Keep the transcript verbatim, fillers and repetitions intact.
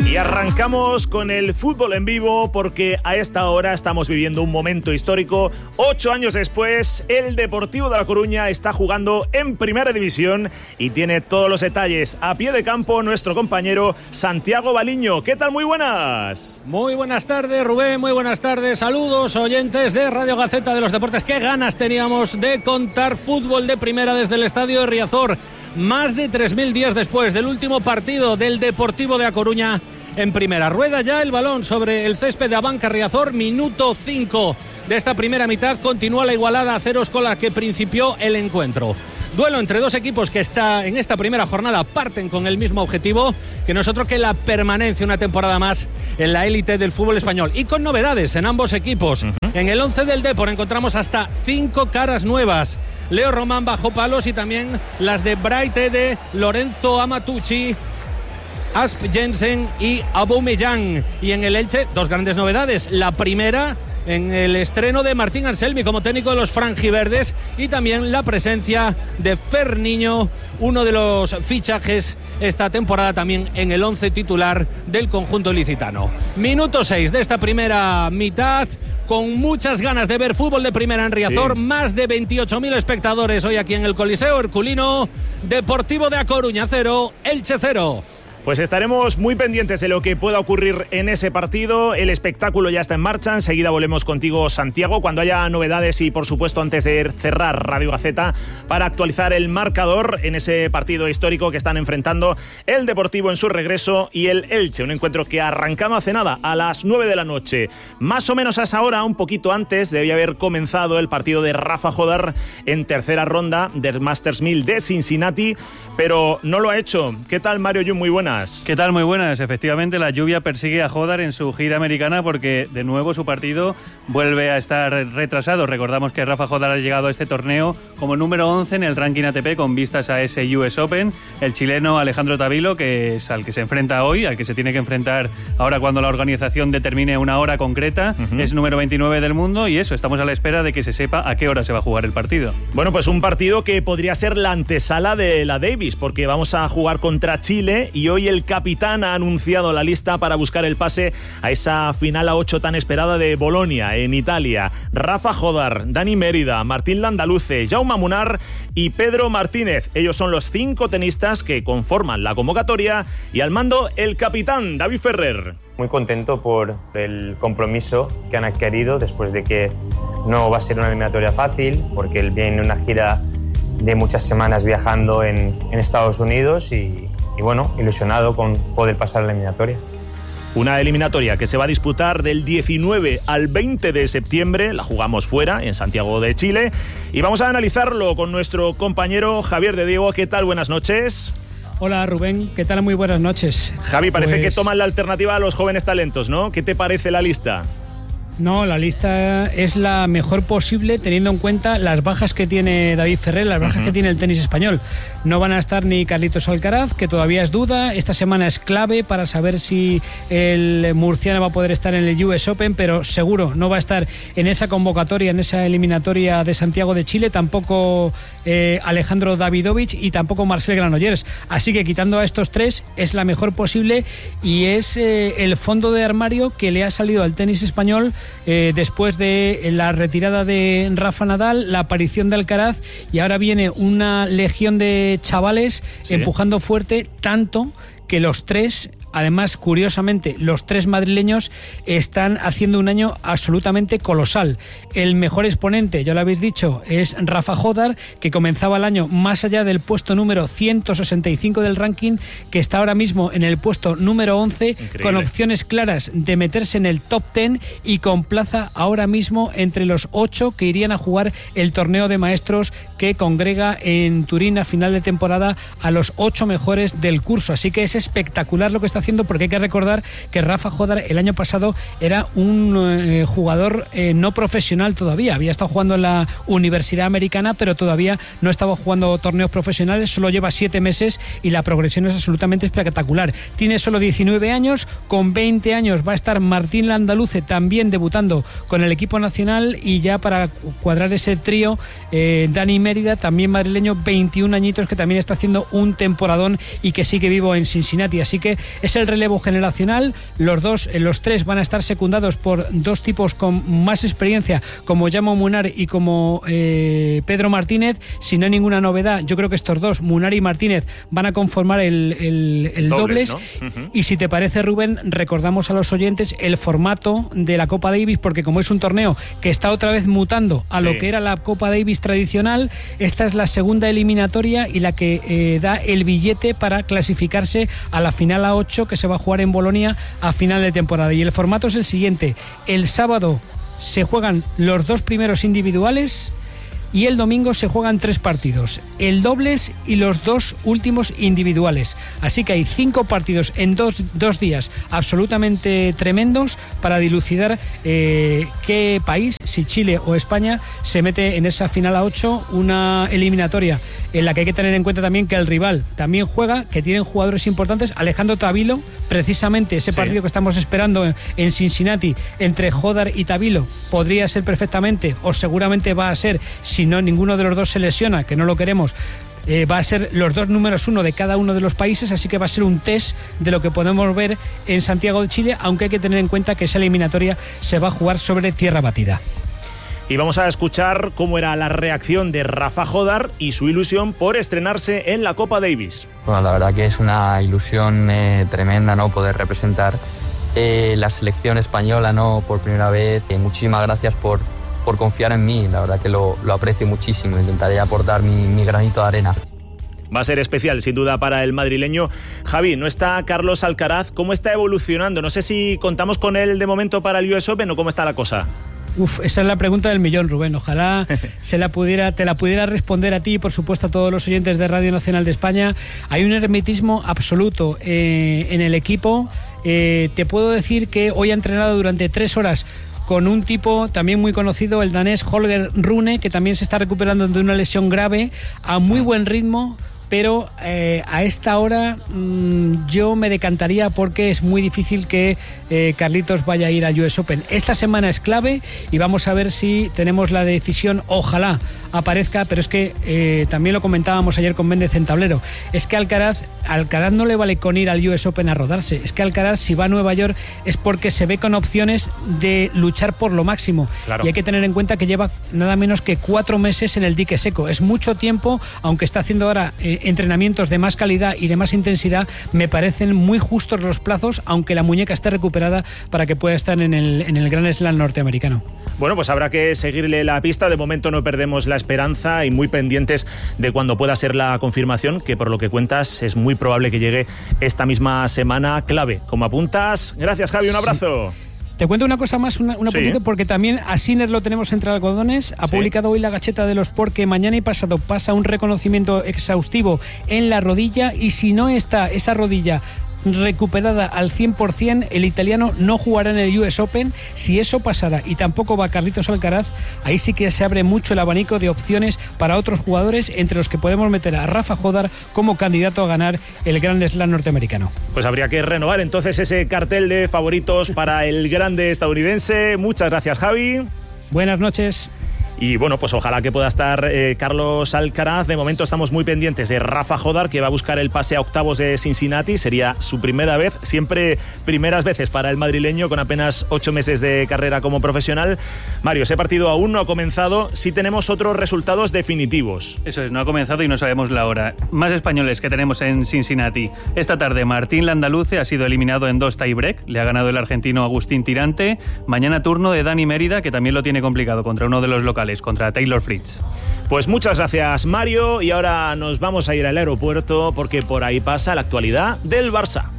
Y arrancamos con el fútbol en vivo porque a esta hora estamos viviendo un momento histórico. Ocho años después, el Deportivo de La Coruña está jugando en Primera División y tiene todos los detalles a pie de campo nuestro compañero Santiago Baliño. ¿Qué tal? Muy buenas. Muy buenas tardes, Rubén. Muy buenas tardes. Saludos, oyentes de Radio Gaceta de los Deportes. Qué ganas teníamos de contar fútbol de primera desde el Estadio de Riazor. Más de tres mil días después del último partido del Deportivo de La Coruña en primera. Rueda ya el balón sobre el césped de Abanca Riazor. Minuto cinco de esta primera mitad. Continúa la igualada a ceros con la que principió el encuentro. Duelo entre dos equipos que está en esta primera jornada parten con el mismo objetivo que nosotros, que la permanencia una temporada más en la élite del fútbol español. Y con novedades en ambos equipos. Uh-huh. En el once del Depor encontramos hasta cinco caras nuevas. Leo Román bajo palos y también las de Braite, de Lorenzo Amatucci, Asp Jensen y Aubameyang. Y en el Elche, dos grandes novedades. La primera, en el estreno de Martín Anselmi como técnico de los franjiverdes, y también la presencia de Fer Niño, uno de los fichajes esta temporada también en el once titular del conjunto ilicitano. Minuto seis de esta primera mitad, con muchas ganas de ver fútbol de primera en Riazor. Sí. Más de veintiocho mil espectadores hoy aquí en el Coliseo Herculino. Deportivo de A Coruña cero, Elche cero. Pues estaremos muy pendientes de lo que pueda ocurrir en ese partido. El espectáculo ya está en marcha. Enseguida volvemos contigo, Santiago, cuando haya novedades y, por supuesto, antes de cerrar Radio Gaceta, para actualizar el marcador en ese partido histórico que están enfrentando el Deportivo en su regreso y el Elche. Un encuentro que arrancaba hace nada, a las nueve de la noche. Más o menos a esa hora, un poquito antes, debía haber comenzado el partido de Rafa Jodar en tercera ronda del Masters mil de Cincinnati, pero no lo ha hecho. ¿Qué tal, Mario Jun? Muy buenas. ¿Qué tal? Muy buenas. Efectivamente, la lluvia persigue a Jodar en su gira americana porque de nuevo su partido vuelve a estar retrasado. Recordamos que Rafa Jodar ha llegado a este torneo como número once en el ranking A T P con vistas a ese U S Open. El chileno Alejandro Tavilo, que es al que se enfrenta hoy, al que se tiene que enfrentar ahora cuando la organización determine una hora concreta, uh-huh. es número veintinueve del mundo, y eso, estamos a la espera de que se sepa a qué hora se va a jugar el partido. Bueno, pues un partido que podría ser la antesala de la Davis, porque vamos a jugar contra Chile y hoy el capitán ha anunciado la lista para buscar el pase a esa final a ocho tan esperada de Bolonia, en Italia. Rafa Jodar, Dani Mérida, Martín Landaluce, Jaume Munar y Pedro Martínez. Ellos son los cinco tenistas que conforman la convocatoria, y al mando el capitán David Ferrer. Muy contento por el compromiso que han adquirido después de que no va a ser una eliminatoria fácil, porque él viene una gira de muchas semanas viajando en, en Estados Unidos y Y bueno, ilusionado con poder pasar la eliminatoria. Una eliminatoria que se va a disputar del diecinueve al veinte de septiembre. La jugamos fuera, en Santiago de Chile. Y vamos a analizarlo con nuestro compañero Javier de Diego. ¿Qué tal? Buenas noches. Hola, Rubén. ¿Qué tal? Muy buenas noches. Javi, parece pues... que toman la alternativa a los jóvenes talentos, ¿no? ¿Qué te parece la lista? No, la lista es la mejor posible teniendo en cuenta las bajas que tiene David Ferrer, las bajas uh-huh. que tiene el tenis español. No van a estar ni Carlitos Alcaraz, que todavía es duda. Esta semana es clave para saber si el murciano va a poder estar en el U S Open, pero seguro no va a estar en esa convocatoria, en esa eliminatoria de Santiago de Chile. Tampoco eh, Alejandro Davidovich y tampoco Marcel Granollers. Así que quitando a estos tres es la mejor posible, y es eh, el fondo de armario que le ha salido al tenis español Eh, después de la retirada de Rafa Nadal, la aparición de Alcaraz, y ahora viene una legión de chavales sí. empujando fuerte, tanto que los tres Además, curiosamente, los tres madrileños están haciendo un año absolutamente colosal. El mejor exponente, ya lo habéis dicho, es Rafa Jodar, que comenzaba el año más allá del puesto número ciento sesenta y cinco del ranking, que está ahora mismo en el puesto número once. Increíble. Con opciones claras de meterse en el top diez y con plaza ahora mismo entre los ocho que irían a jugar el torneo de maestros que congrega en Turín a final de temporada a los ocho mejores del curso. Así que es espectacular lo que está haciendo, porque hay que recordar que Rafa Jodar el año pasado era un eh, jugador eh, no profesional todavía. Había estado jugando en la Universidad Americana, pero todavía no estaba jugando torneos profesionales. Solo lleva siete meses y la progresión es absolutamente espectacular. Tiene solo diecinueve años, con veinte años va a estar Martín Landaluce también debutando con el equipo nacional, y ya para cuadrar ese trío, eh, Dani Mérida, también madrileño, veintiún añitos, que también está haciendo un temporadón y que sigue vivo en Cincinnati. Así que es Es el relevo generacional, los dos, los tres van a estar secundados por dos tipos con más experiencia, como Jaume Munar y como eh, Pedro Martínez. Si no hay ninguna novedad, yo creo que estos dos, Munar y Martínez, van a conformar el, el, el dobles, dobles ¿no? Uh-huh. Y si te parece, Rubén, recordamos a los oyentes el formato de la Copa Davis, porque como es un torneo que está otra vez mutando a sí. lo que era la Copa Davis tradicional, esta es la segunda eliminatoria y la que eh, da el billete para clasificarse a la final a ocho que se va a jugar en Bolonia a final de temporada. Y el formato es el siguiente: el sábado se juegan los dos primeros individuales y el domingo se juegan tres partidos, el dobles y los dos últimos individuales. Así que hay cinco partidos en dos, dos días absolutamente tremendos para dilucidar eh, qué país, si Chile o España, se mete en esa final a ocho, una eliminatoria en la que hay que tener en cuenta también que el rival también juega, que tienen jugadores importantes. Alejandro Tavilo, precisamente ese sí. partido que estamos esperando en Cincinnati entre Jodar y Tavilo, podría ser perfectamente, o seguramente va a ser, si no ninguno de los dos se lesiona, que no lo queremos, eh, va a ser los dos números uno de cada uno de los países, así que va a ser un test de lo que podemos ver en Santiago de Chile, aunque hay que tener en cuenta que esa eliminatoria se va a jugar sobre tierra batida. Y vamos a escuchar cómo era la reacción de Rafa Jodar y su ilusión por estrenarse en la Copa Davis. Bueno, la verdad que es una ilusión eh, tremenda, ¿no?, poder representar eh, la selección española, ¿no?, por primera vez. Eh, muchísimas gracias por por confiar en mí, la verdad que lo, lo aprecio muchísimo. Intentaré aportar mi, mi granito de arena. Va a ser especial, sin duda, para el madrileño. Javi, no está Carlos Alcaraz. ¿Cómo está evolucionando? No sé si contamos con él de momento para el U S Open o cómo está la cosa. Uf, esa es la pregunta del millón, Rubén. Ojalá se la pudiera, te la pudiera responder a ti y, por supuesto, a todos los oyentes de Radio Nacional de España. Hay un hermetismo absoluto eh, en el equipo. Eh, te puedo decir que hoy ha entrenado durante tres horas con un tipo también muy conocido, el danés Holger Rune, que también se está recuperando de una lesión grave, a muy buen ritmo, pero eh, a esta hora mmm, yo me decantaría porque es muy difícil que eh, Carlitos vaya a ir al U S Open. Esta semana es clave y vamos a ver si tenemos la decisión, ojalá aparezca, pero es que eh, también lo comentábamos ayer con Méndez en Tablero, es que Alcaraz, Alcaraz no le vale con ir al U S Open a rodarse, es que Alcaraz, si va a Nueva York, es porque se ve con opciones de luchar por lo máximo, claro. Y hay que tener en cuenta que lleva nada menos que cuatro meses en el dique seco, es mucho tiempo, aunque está haciendo ahora eh, entrenamientos de más calidad y de más intensidad. Me parecen muy justos los plazos, aunque la muñeca esté recuperada, para que pueda estar en el, en el Grand Slam norteamericano. Bueno, pues habrá que seguirle la pista. De momento no perdemos la esperanza y muy pendientes de cuando pueda ser la confirmación, que por lo que cuentas es muy probable que llegue esta misma semana clave. Como apuntas, gracias, Javi, un abrazo. Sí. Te cuento una cosa más, una, una sí. poquito, porque también a Sinner lo tenemos entre algodones. Ha sí. publicado hoy la Gacheta de los Sport que mañana y pasado pasa un reconocimiento exhaustivo en la rodilla, y si no está esa rodilla recuperada al cien por ciento, el italiano no jugará en el U S Open. Si eso pasara y tampoco va Carlitos Alcaraz, ahí sí que se abre mucho el abanico de opciones para otros jugadores, entre los que podemos meter a Rafa Jodar como candidato a ganar el Grand Slam norteamericano. Pues habría que renovar entonces ese cartel de favoritos para el grande estadounidense. Muchas gracias, Javi. Buenas noches. Y bueno, pues ojalá que pueda estar eh, Carlos Alcaraz. De momento estamos muy pendientes de Rafa Jodar, que va a buscar el pase a octavos de Cincinnati. Sería su primera vez, siempre primeras veces para el madrileño, con apenas ocho meses de carrera como profesional. Mario, ese partido aún no ha comenzado. Sí tenemos otros resultados definitivos. Eso es, no ha comenzado y no sabemos la hora. Más españoles que tenemos en Cincinnati. Esta tarde Martín Landaluce ha sido eliminado en dos tiebreak. Le ha ganado el argentino Agustín Tirante. Mañana turno de Dani Mérida, que también lo tiene complicado contra uno de los locales, contra Taylor Fritz. Pues muchas gracias, Mario, y ahora nos vamos a ir al aeropuerto porque por ahí pasa la actualidad del Barça.